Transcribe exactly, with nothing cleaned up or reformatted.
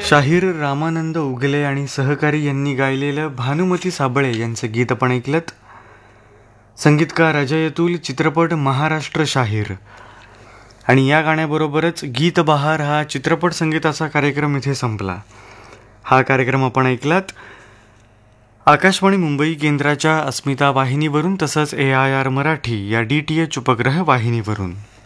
शाहीर रामानंद उगले आणि सहकारी यांनी गायलेलं भानुमती साबळे यांचं गीत आपण ऐकलंत. संगीतकार अजय अतुल, चित्रपट महाराष्ट्र शाहीर. आणि या गाण्याबरोबरच गीत बहार हा चित्रपट संगीताचा कार्यक्रम इथे संपला. हा कार्यक्रम आपण ऐकलात आकाशवाणी मुंबई केंद्राच्या अस्मिता वाहिनीवरून तसंच ए आय आर मराठी या डी टी एच उपग्रह वाहिनीवरून.